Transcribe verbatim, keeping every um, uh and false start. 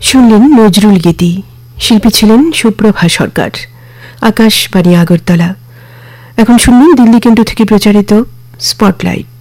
শুনলেন নজরুল গীতি। শিল্পী ছিলেন সুপ্রভা সরকার। আকাশবাণী আগরতলা। এখন শুনলেন দিল্লি কেন্দ্র থেকে প্রচারিত স্পটলাইট।